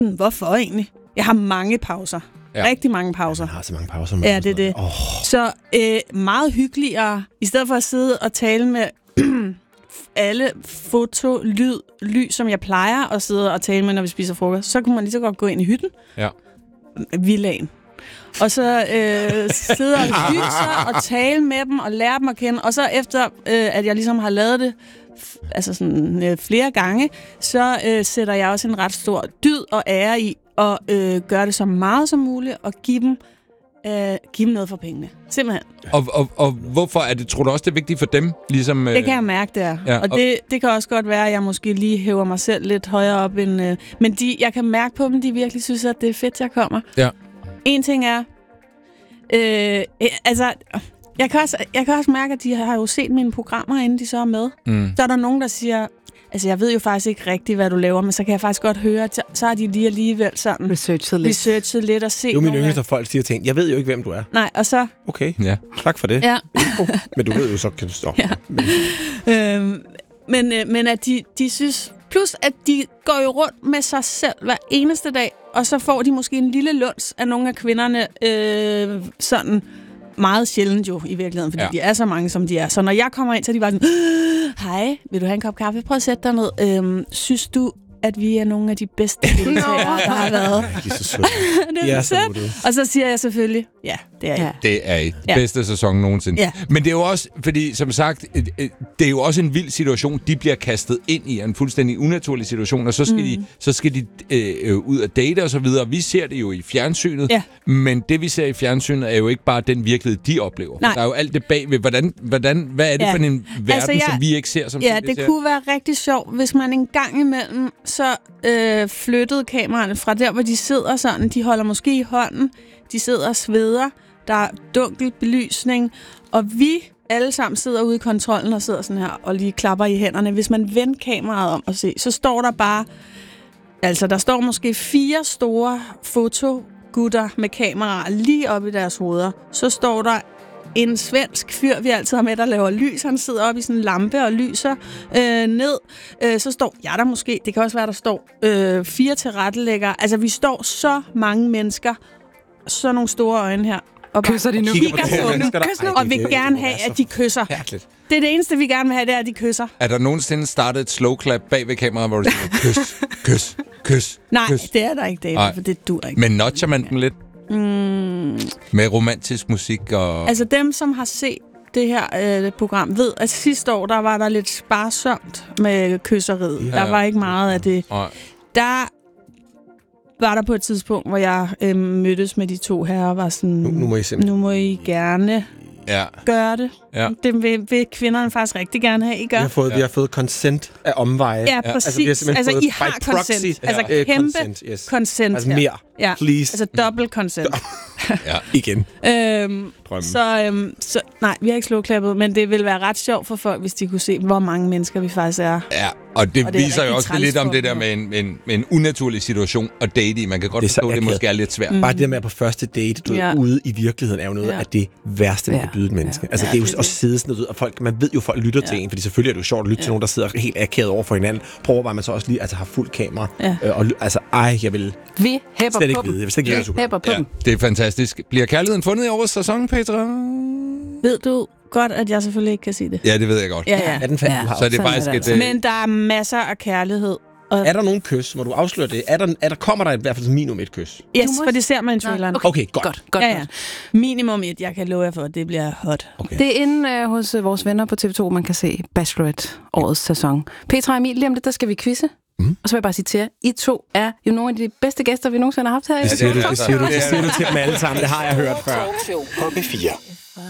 Hvorfor egentlig? Jeg har mange pauser. Ja. Rigtig mange pauser. Jeg har så mange pauser. Ja, det er det. Så meget hyggeligere, i stedet for at sidde og tale med alle foto, lys, som jeg plejer at sidde og tale med, når vi spiser frokost, så kunne man lige så godt gå ind i hytten. Ja. Villaen. Og så sidde og hygge sig og tale med dem og lære dem at kende. Og så efter, at jeg ligesom har lavet det altså sådan, flere gange, så sætter jeg også en ret stor dyd og ære i at gøre det så meget som muligt og give dem noget for pengene. Simpelthen. Og hvorfor er det, tror du også, det er vigtigt for dem? Ligesom, det kan jeg mærke, det er. Ja, og det kan også godt være, at jeg måske lige hæver mig selv lidt højere op end... men jeg kan mærke på dem, de virkelig synes, at det er fedt, jeg kommer. Ja. En ting er... Jeg kan også mærke, at de har jo set mine programmer, inden de så er med. Så er der nogen, der siger... Altså, jeg ved jo faktisk ikke rigtigt, hvad du laver, men så kan jeg faktisk godt høre, at så har de lige alligevel sådan... Researchet lidt og set... Det er jo min yndligste, folk siger ting. Jeg ved jo ikke, hvem du er. Nej, og så... Okay, ja. Tak for det. Ja. Men du ved jo, så kan du stoppe. Ja. Men at de synes... Plus, at de går jo rundt med sig selv hver eneste dag, og så får de måske en lille luns af nogle af kvinderne sådan... Meget sjældent jo, i virkeligheden, fordi de er så mange, som de er. Så når jeg kommer ind, så er de bare sådan, hej, vil du have en kop kaffe? Prøv at sætte dig ned. Synes du, at vi er nogle af de bedste deltagere, der har været? De er så søde. Det er så og så siger jeg selvfølgelig, ja, det er I. Det er I. Bedste sæson nogensinde. Ja. Men det er jo også, fordi som sagt, det er jo også en vild situation, de bliver kastet ind i, en fuldstændig unaturlig situation, og så skal de ud og date og så videre. Vi ser det jo i fjernsynet, men det vi ser i fjernsynet er jo ikke bare den virkelighed, de oplever. Nej. Der er jo alt det bagved. Hvad er det for en verden, som vi ikke ser? Som det kunne være rigtig sjovt, hvis man en gang imellem så flyttede kameraerne fra der, hvor de sidder sådan. De holder måske i hånden. De sidder og sveder. Der er dunkel belysning. Og vi alle sammen sidder ude i kontrollen og sidder sådan her og lige klapper i hænderne. Hvis man vender kameraet om og se, så står der bare... Altså, der står måske 4 store fotogutter med kameraer lige oppe i deres hoveder. Så står der en svensk fyr, vi altid har med, der laver lys. Han sidder oppe i sådan en lampe og lyser ned. Så står jeg der måske. Det kan også være, der står 4 tilrettelæggere. Altså, vi står så mange mennesker. Så nogle store øjne her. Og kysser de nu? Og vil gerne have, at de kysser. Herligt. Det er det eneste, vi gerne vil have, det er, at de kysser. Er der nogensinde startet et slow clap bag ved kameraet, hvor du siger, kys? Nej, det er der ikke, David, for det dur ikke. Men notcher man den lidt? Med romantisk musik og... Altså dem, som har set det her program, ved, at sidste år, der var der lidt sparsomt med kysseriet. Ja. Der var ikke meget af det. Der var der på et tidspunkt, hvor jeg mødtes med de 2 herrer og var sådan... Nu må I gerne gøre det. Ja. Det vil kvinderne faktisk rigtig gerne have, I gør. Vi har fået consent af omveje. Ja, præcis. Altså, I har consent. Altså, kæmpe consent. Altså, mere. Ja. Please. Altså, dobbelt consent. Igen. Så nej, vi har ikke slåklappet, men det ville være ret sjovt for folk, hvis de kunne se, hvor mange mennesker vi faktisk er. Ja, og det viser jo også lidt om det der med en unaturlig situation at date i. Man kan godt forstå, at det måske er lidt svært. Bare det der med at på første date, ude i virkeligheden, er jo noget af det værste, man kan byde et menneske. Altså, det er jo at sidde sådan noget, og man ved jo, folk lytter til en, fordi selvfølgelig er det jo sjovt at lytte til nogen, der sidder helt akavet over for hinanden. Prøv at man så også lige har fuld kamera. Og jeg vil vi hæpper slet ikke på dem. vide. Jeg vil slet ikke hæpper på dem. Det er fantastisk. Bliver kærligheden fundet i årets sæson, Petra? Ved du godt, at jeg selvfølgelig ikke kan sige det? Ja, det ved jeg godt. Ja. Så det er faktisk et... Men der er masser af kærlighed. Er der nogen kys? Må du afsløre det? Kommer der i hvert fald minimum et kys? Yes, for det ser man i traileren. Okay, godt. Ja. Minimum 1, jeg kan love jer for, at det bliver hot. Okay. Det er inde hos vores venner på TV2, man kan se Bachelorette, årets sæson. Petra og Emil, lige om det, der skal vi quizze. Og så vil jeg bare sige til jer, I 2 er jo nogle af de bedste gæster, vi nogensinde har haft her. Det siger du til dem alle sammen. Det har jeg hørt før. Talkshow på B4.